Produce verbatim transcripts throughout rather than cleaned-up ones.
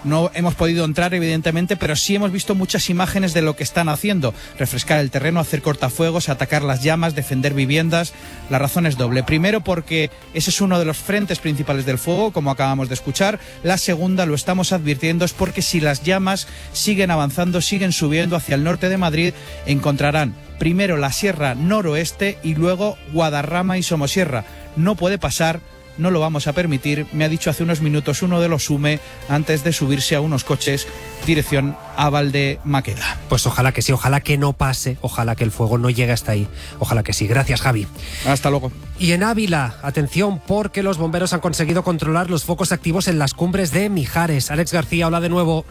No hemos podido entrar, evidentemente, pero sí hemos visto muchas imágenes de lo que están haciendo. Refrescar el terreno, hacer cortafuegos, atacar las llamas, defender viviendas. La razón es doble. Primero, porque ese es uno de los frentes principales del fuego, como acabamos de escuchar. La segunda, lo estamos advirtiendo, es porque si las llamas siguen avanzando, siguen subiendo hacia el norte de Madrid, encontrarán primero la Sierra Noroeste y luego Guadarrama y Somosierra. No puede pasar, no lo vamos a permitir, me ha dicho hace unos minutos uno de los SUME antes de subirse a unos coches dirección a Valdemaqueda. Pues ojalá que sí, ojalá que no pase, ojalá que el fuego no llegue hasta ahí, ojalá que sí. Gracias, Javi. Hasta luego. Y en Ávila, atención, porque los bomberos han conseguido controlar los focos activos en las cumbres de Mijares. Alex García, hola de nuevo.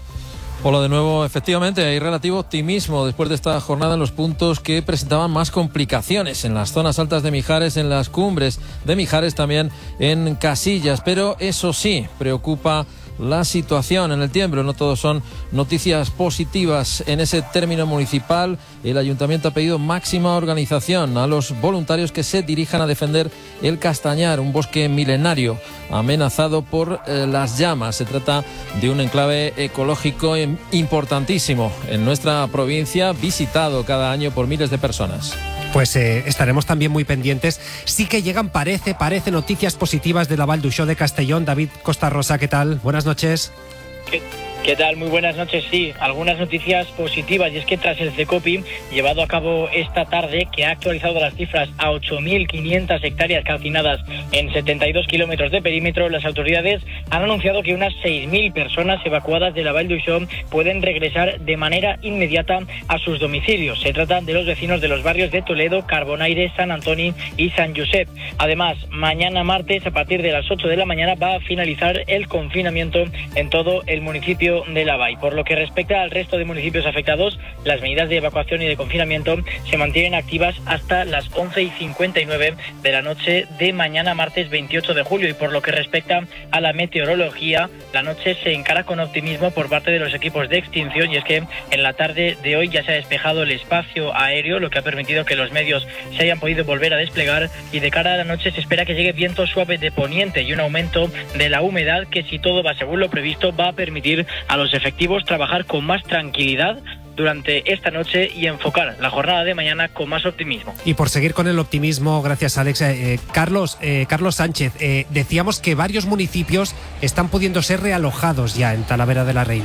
Hola de nuevo, efectivamente hay relativo optimismo después de esta jornada en los puntos que presentaban más complicaciones, en las zonas altas de Mijares, en las cumbres de Mijares, también en Casillas, pero eso sí, preocupa la situación en el Tiembro. No todos son noticias positivas en ese término municipal. El ayuntamiento ha pedido máxima organización a los voluntarios que se dirijan a defender el Castañar, un bosque milenario amenazado por eh, las llamas. Se trata de un enclave ecológico importantísimo en nuestra provincia, visitado cada año por miles de personas. Pues eh, estaremos también muy pendientes. Sí que llegan, parece, parece, noticias positivas de la Vall d'Uixó de Castellón. David Costa Rosa, ¿qué tal? Buenas noches. ¿Qué, ¿Qué tal? Muy buenas noches. Sí, algunas noticias positivas, y es que tras el CECOPI llevado a cabo esta tarde, que ha actualizado las cifras a ocho mil quinientas hectáreas calcinadas en setenta y dos kilómetros de perímetro, las autoridades han anunciado que unas seis mil personas evacuadas de la Vall d'Uixó pueden regresar de manera inmediata a sus domicilios. Se trata de los vecinos de los barrios de Toledo, Carbonaire, Sant Antoni y Sant Josep. Además, mañana martes, a partir de las ocho de la mañana, va a finalizar el confinamiento en todo el municipio de La Vall. Por lo que respecta al resto de municipios afectados, las medidas de evacuación y de confinamiento se mantienen activas hasta las once y cincuenta y nueve de la noche de mañana martes veintiocho de julio. Y por lo que respecta a la meteorología, la noche se encara con optimismo por parte de los equipos de extinción, y es que en la tarde de hoy ya se ha despejado el espacio aéreo, lo que ha permitido que los medios se hayan podido volver a desplegar, y de cara a la noche se espera que llegue viento suave de poniente y un aumento de la humedad que, si todo va según lo previsto, va a permitir a los efectivos trabajar con más tranquilidad durante esta noche y enfocar la jornada de mañana con más optimismo. Y por seguir con el optimismo, gracias Alex, eh, Carlos, eh, Carlos Sánchez, eh, decíamos que varios municipios están pudiendo ser realojados ya en Talavera de la Reina.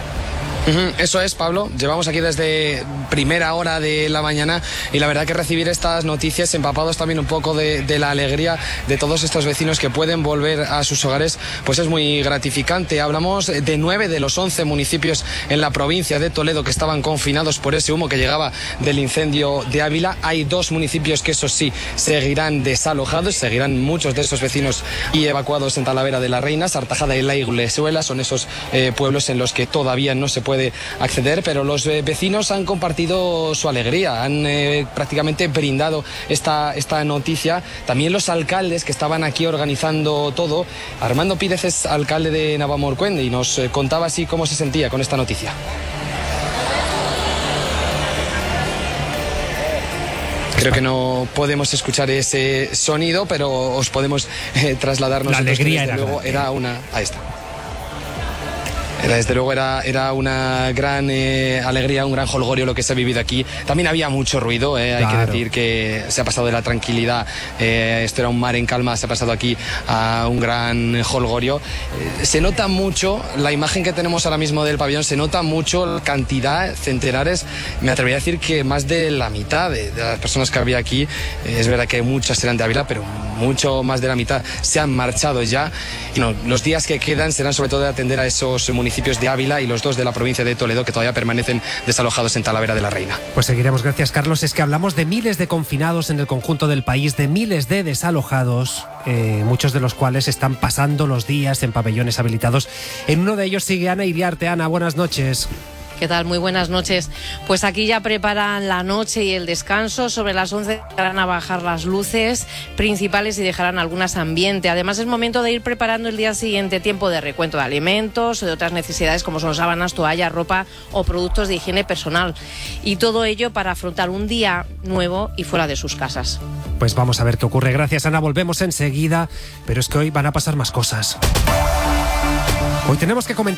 Eso es, Pablo. Llevamos aquí desde primera hora de la mañana, y la verdad que recibir estas noticias, empapados también un poco de, de la alegría de todos estos vecinos que pueden volver a sus hogares, pues es muy gratificante. Hablamos de nueve de los once municipios en la provincia de Toledo que estaban confinados por ese humo que llegaba del incendio de Ávila. Hay dos municipios que, eso sí, seguirán desalojados, seguirán muchos de esos vecinos y evacuados en Talavera de la Reina. Sartajada y La Iglesuela son esos eh, pueblos en los que todavía no se puede acceder, pero los eh, vecinos han compartido su alegría, han eh, prácticamente brindado esta, esta noticia. También los alcaldes que estaban aquí organizando todo. Armando Pírez es alcalde de Navamorcuende y nos eh, contaba así cómo se sentía con esta noticia. Creo que no podemos escuchar ese sonido, pero os podemos eh, trasladarnos. La alegría desde era luego grande. Era una... Ahí está. Era, desde luego era, era una gran eh, alegría, un gran jolgorio lo que se ha vivido aquí. También había mucho ruido, eh, hay Claro. que decir que se ha pasado de la tranquilidad, eh, esto era un mar en calma, se ha pasado aquí a un gran jolgorio. Eh, se nota mucho, la imagen que tenemos ahora mismo del pabellón, se nota mucho la cantidad, centenares, me atrevería a decir que más de la mitad de, de las personas que había aquí, eh, es verdad que muchas eran de Ávila, pero mucho más de la mitad se han marchado ya. Y no, los días que quedan serán sobre todo de atender a esos municipios de Ávila y los dos de la provincia de Toledo que todavía permanecen desalojados en Talavera de la Reina. Pues seguiremos, gracias Carlos. Es que hablamos de miles de confinados en el conjunto del país, de miles de desalojados, eh, muchos de los cuales están pasando los días en pabellones habilitados. En uno de ellos sigue Ana Iriarte. Ana, buenas noches. ¿Qué tal? Muy buenas noches. Pues aquí ya preparan la noche y el descanso. Sobre las once van a bajar las luces principales y dejarán algunas ambiente. Además, es momento de ir preparando el día siguiente, tiempo de recuento de alimentos o de otras necesidades como son sábanas, toallas, ropa o productos de higiene personal. Y todo ello para afrontar un día nuevo y fuera de sus casas. Pues vamos a ver qué ocurre. Gracias, Ana. Volvemos enseguida, pero es que hoy van a pasar más cosas. Hoy tenemos que comentar